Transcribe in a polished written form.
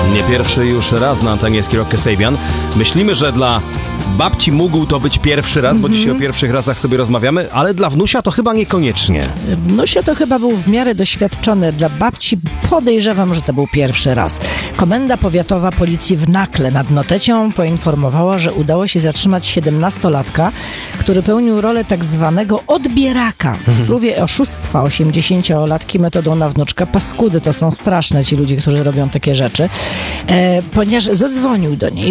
Nie pierwszy już raz na antenie Rock Kasabian. Myślimy, że dla babci mógł to być pierwszy raz, bo dzisiaj o pierwszych razach sobie rozmawiamy, ale dla wnusia to chyba niekoniecznie. Wnusie to chyba był w miarę doświadczony. Dla babci podejrzewam, że to był pierwszy raz. Komenda Powiatowa Policji w Nakle nad Notecią poinformowała, że udało się zatrzymać 17-latka, który pełnił rolę tak zwanego odbieraka. W próbie oszustwa 80-latki metodą na wnuczka. Paskudy to są straszne ci ludzie, którzy robią takie rzeczy. Ponieważ zadzwonił do niej,